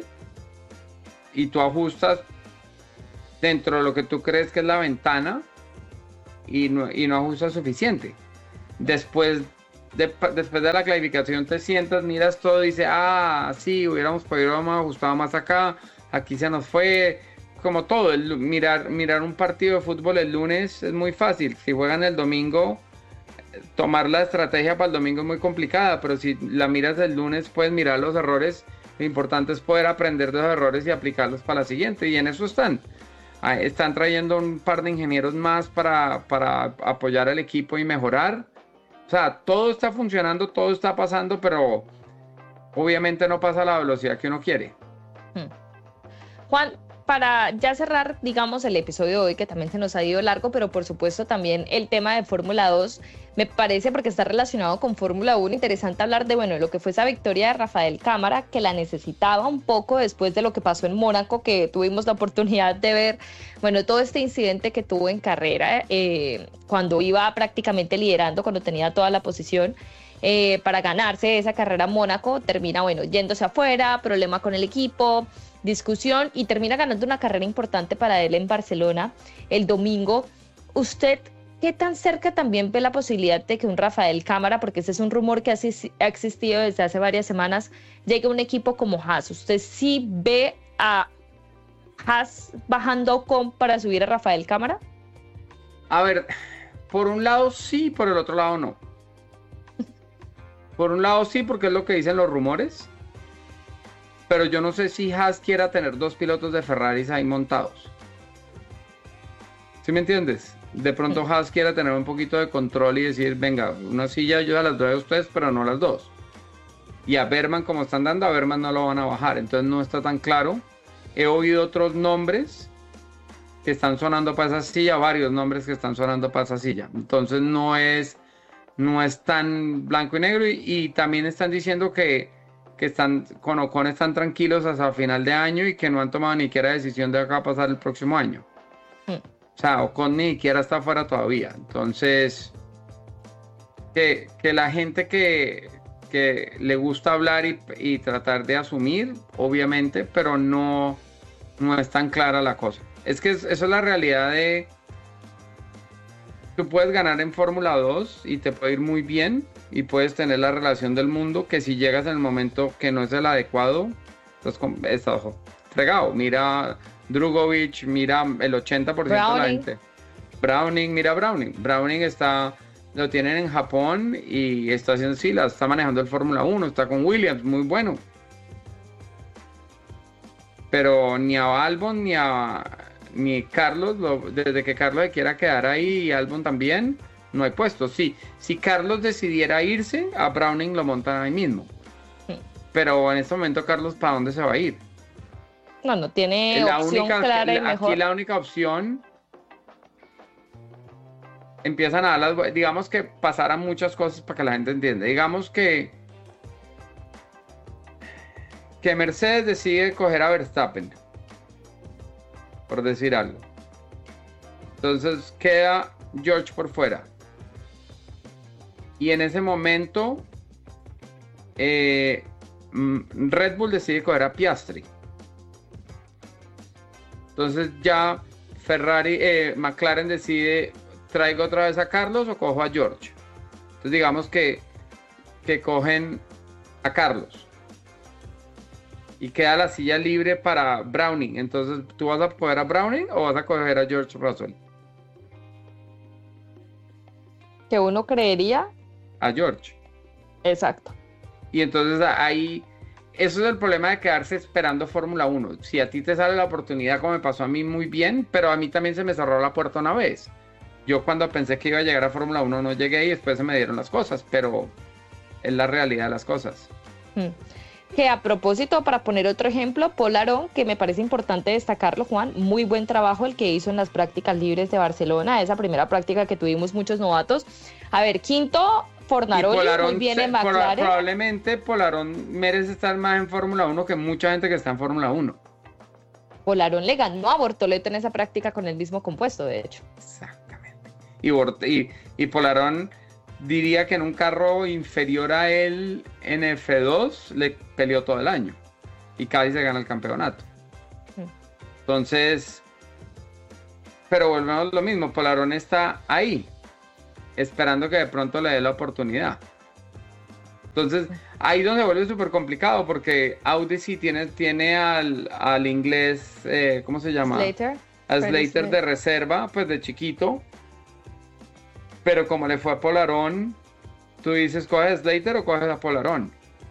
y tú ajustas dentro de lo que tú crees que es la ventana y no ajustas suficiente. Después de la clasificación te sientas, miras todo y dices, sí, hubiéramos podido haber ajustado más acá, aquí se nos fue, como todo, mirar un partido de fútbol el lunes es muy fácil, si juegan el domingo, tomar la estrategia para el domingo es muy complicada, pero si la miras el lunes puedes mirar los errores, lo importante es poder aprender de los errores y aplicarlos para la siguiente, y en eso están trayendo un par de ingenieros más para apoyar al equipo y mejorar. O sea, todo está funcionando, todo está pasando, pero obviamente no pasa a la velocidad que uno quiere. Juan, para ya cerrar, digamos, el episodio de hoy, que también se nos ha ido largo, pero por supuesto también el tema de Fórmula 2, me parece, porque está relacionado con Fórmula 1, interesante hablar de, lo que fue esa victoria de Rafael Cámara, que la necesitaba un poco después de lo que pasó en Mónaco, que tuvimos la oportunidad de ver, todo este incidente que tuvo en carrera, cuando iba prácticamente liderando, cuando tenía toda la posición, para ganarse esa carrera en Mónaco, termina, yéndose afuera, problema con el equipo, discusión, y termina ganando una carrera importante para él en Barcelona el domingo. ¿Usted qué tan cerca también ve la posibilidad de que un Rafael Cámara, porque ese es un rumor que ha existido desde hace varias semanas, llegue a un equipo como Haas? ¿Usted sí ve a Haas bajando Ocon para subir a Rafael Cámara? A ver, por un lado sí, por el otro lado no. Por un lado sí, porque es lo que dicen los rumores, pero yo no sé si Haas quiera tener 2 pilotos de Ferraris ahí montados. ¿Sí me entiendes? De pronto Haas quiera tener un poquito de control y decir, venga, una silla yo las doy a ustedes, pero no las dos. Y a Berman, como están dando, a Berman no lo van a bajar, entonces no está tan claro. He oído otros nombres que están sonando para esa silla, varios nombres que están sonando para esa silla. Entonces no es tan blanco y negro, y también están diciendo que están con Ocon, están tranquilos hasta final de año y que no han tomado ni siquiera decisión de qué va a pasar el próximo año. O sea, Ocon ni siquiera está fuera todavía. Entonces, que la gente que le gusta hablar y tratar de asumir, obviamente, pero no es tan clara la cosa. Es que eso es la realidad de... Tú puedes ganar en Fórmula 2 y te puede ir muy bien y puedes tener la relación del mundo, que si llegas en el momento que no es el adecuado, estás fregado. Mira Drugovich, mira el 80% de la gente. Mira Browning. Browning lo tienen en Japón y está haciendo está manejando el Fórmula 1, está con Williams, muy bueno. Pero ni a Albon ni Carlos, desde que Carlos se quiera quedar ahí y Albon también, no hay puesto. Sí, si Carlos decidiera irse, a Browning lo montan ahí mismo. Pero en este momento, Carlos, ¿para dónde se va a ir? No tiene opción clara y mejor. Aquí la única opción, empiezan a dar digamos que pasaran muchas cosas para que la gente entienda. Digamos que Mercedes decide coger a Verstappen, por decir algo. Entonces queda George por fuera. Y en ese momento Red Bull decide coger a Piastri. Entonces ya McLaren decide, ¿traigo otra vez a Carlos o cojo a George? Entonces digamos que cogen a Carlos y queda la silla libre para Browning. Entonces, ¿tú vas a coger a Browning o vas a coger a George Russell? Que uno creería. A George. Exacto. Y entonces ahí, eso es el problema de quedarse esperando Fórmula 1. Si a ti te sale la oportunidad, como me pasó a mí, muy bien, pero a mí también se me cerró la puerta una vez. Yo cuando pensé que iba a llegar a Fórmula 1 no llegué y después se me dieron las cosas, pero es la realidad de las cosas. Que a propósito, para poner otro ejemplo, Paul Aron, que me parece importante destacarlo, Juan, muy buen trabajo el que hizo en las prácticas libres de Barcelona, esa primera práctica que tuvimos muchos novatos. A ver, quinto, Fornaroli, muy bien en McLaren. Probablemente Paul Aron merece estar más en Fórmula 1 que mucha gente que está en Fórmula 1. Paul Aron le ganó a Bortoleto en esa práctica con el mismo compuesto, de hecho. Exactamente. Y Paul Aron diría que en un carro inferior a él en F2 le peleó todo el año y casi se gana el campeonato. Entonces, pero volvemos a lo mismo, Polarón está ahí, esperando que de pronto le dé la oportunidad. Entonces, ahí donde vuelve súper complicado, porque Audi sí tiene al inglés, ¿cómo se llama? Slater. A Slater de reserva, pues de chiquito. Pero como le fue a Polarón, tú dices, ¿coges a Slater o coges a Polarón?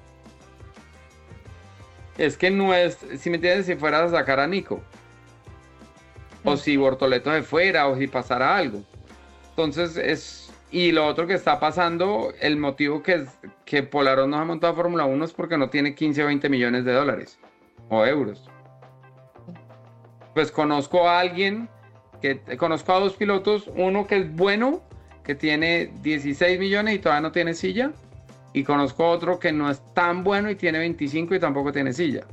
Es que no es, si me entiendes, si fueras a sacar a Nico. O si Bortoleto se fuera, o si pasara algo. Entonces es... Y lo otro que está pasando, el motivo que Polarón no ha montado Fórmula 1 es porque no tiene 15 o 20 millones de dólares o euros. Pues conozco a dos pilotos, uno que es bueno, que tiene 16 millones y todavía no tiene silla, y conozco otro que no es tan bueno y tiene 25 y tampoco tiene silla.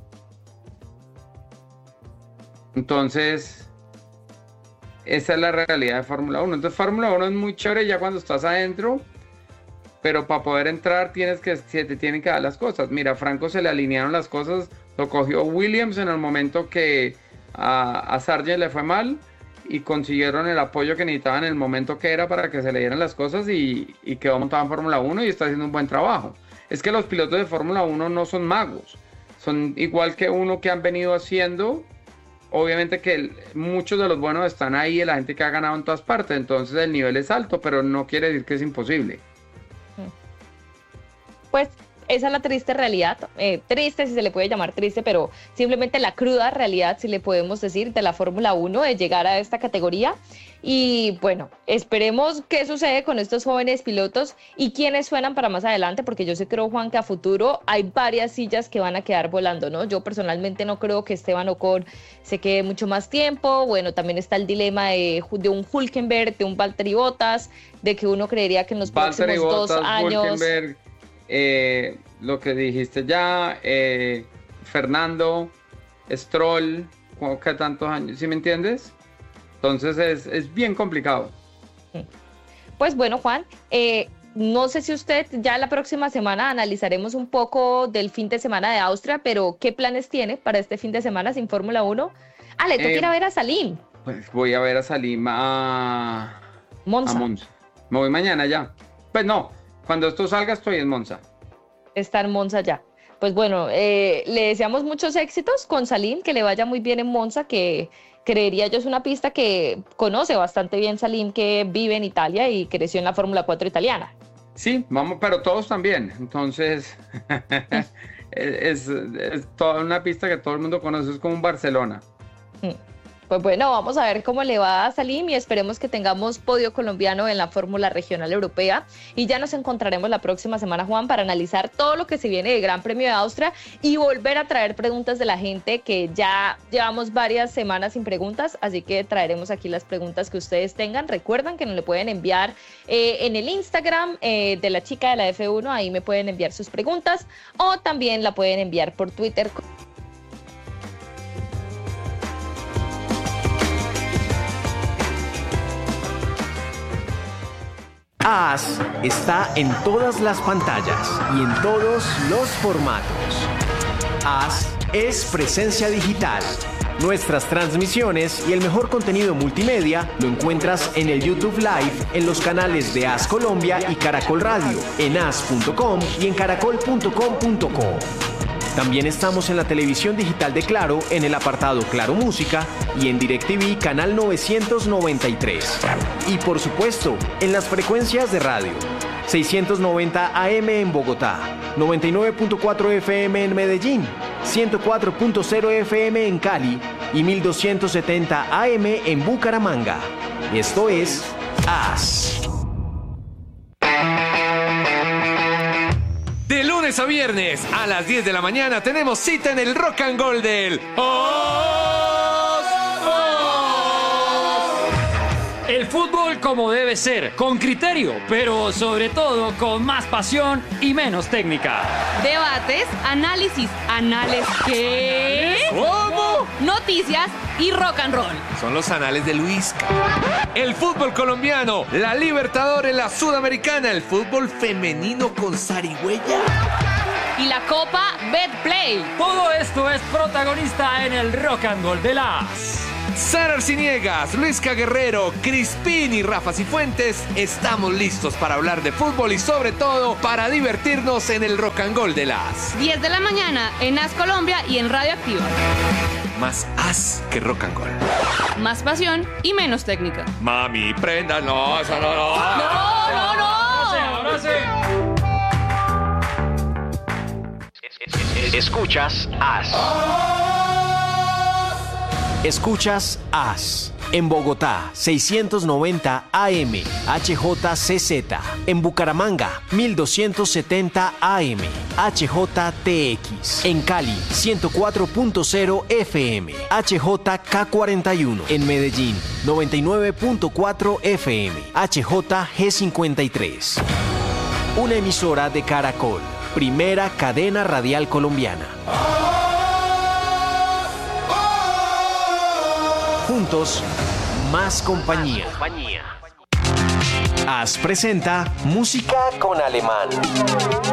Entonces... esa es la realidad de Fórmula 1. Entonces Fórmula 1 es muy chévere ya cuando estás adentro, pero para poder entrar se te tienen que dar las cosas. Mira, a Franco se le alinearon las cosas, lo cogió Williams en el momento que a Sargent le fue mal y consiguieron el apoyo que necesitaban en el momento que era para que se le dieran las cosas y quedó montado en Fórmula 1 y está haciendo un buen trabajo. Es que los pilotos de Fórmula 1 no son magos, son igual que uno que han venido haciendo. Obviamente que muchos de los buenos están ahí, la gente que ha ganado en todas partes, entonces el nivel es alto, pero no quiere decir que es imposible. Pues esa es la triste realidad, triste si se le puede llamar triste, pero simplemente la cruda realidad, si le podemos decir, de la Fórmula 1, de llegar a esta categoría. Y bueno, esperemos qué sucede con estos jóvenes pilotos y quiénes suenan para más adelante, porque yo sí creo, Juan, que a futuro hay varias sillas que van a quedar volando, ¿no? Yo personalmente no creo que Esteban Ocon se quede mucho más tiempo. Bueno, también está el dilema de un Hülkenberg, de un Valtteri Bottas, de que uno creería que en los próximos Bottas, 2 años... Hülkenberg, lo que dijiste ya, Fernando, Stroll, ¿qué tantos años? ¿Sí me entiendes? Entonces es bien complicado. Pues bueno, Juan, no sé si usted ya la próxima semana analizaremos un poco del fin de semana de Austria, pero ¿qué planes tiene para este fin de semana sin Fórmula 1? Le toca ir a ver a Salim. Pues voy a ver a Salim a Monza. Me voy mañana ya. Pues no, cuando esto salga estoy en Monza. Está en Monza ya. Pues bueno, le deseamos muchos éxitos con Salim, que le vaya muy bien en Monza, que creería yo es una pista que conoce bastante bien Salim, que vive en Italia y creció en la Fórmula 4 italiana. Sí, vamos, pero todos también. Entonces, es toda una pista que todo el mundo conoce, es como un Barcelona. Pues bueno, vamos a ver cómo le va a Salim y esperemos que tengamos podio colombiano en la Fórmula Regional Europea. Y ya nos encontraremos la próxima semana, Juan, para analizar todo lo que se viene del Gran Premio de Austria y volver a traer preguntas de la gente, que ya llevamos varias semanas sin preguntas, así que traeremos aquí las preguntas que ustedes tengan. Recuerden que nos le pueden enviar en el Instagram de la chica de la F1, ahí me pueden enviar sus preguntas, o también la pueden enviar por Twitter. AS está en todas las pantallas y en todos los formatos. AS es presencia digital. Nuestras transmisiones y el mejor contenido multimedia lo encuentras en el YouTube Live, en los canales de AS Colombia y Caracol Radio, en as.com y en caracol.com.co. También estamos en la televisión digital de Claro, en el apartado Claro Música y en DirecTV canal 993. Y por supuesto, en las frecuencias de radio. 690 AM en Bogotá, 99.4 FM en Medellín, 104.0 FM en Cali y 1270 AM en Bucaramanga. Esto es AS. De lunes a viernes a las 10 de la mañana tenemos cita en el Rock and Roll del El fútbol como debe ser, con criterio, pero sobre todo con más pasión y menos técnica. Debates, análisis, ¿qué? ¿Cómo? Noticias y rock and roll. Son los anales de Luisca. El fútbol colombiano, la Libertadores, la Sudamericana, el fútbol femenino con zarigüeya. Y la Copa Betplay. Todo esto es protagonista en el Rock and Roll de las... Sara Arciniegas, Luisca Guerrero, Crispín y Rafa Cifuentes, estamos listos para hablar de fútbol y sobre todo para divertirnos en el Rock and Roll de las 10 de la mañana en As Colombia y en Radio Activa. Más as que rock and roll. Más pasión y menos técnica. Mami, prenda, no, eso no. ¡No! Ahora sí. Escuchas As. Escuchas As. En Bogotá, 690 AM, HJCZ. En Bucaramanga, 1270 AM, HJTX. En Cali, 104.0 FM, HJK41. En Medellín, 99.4 FM, HJG53. Una emisora de Caracol, primera cadena radial colombiana. Juntos, más compañía. As presenta Música con Alemán.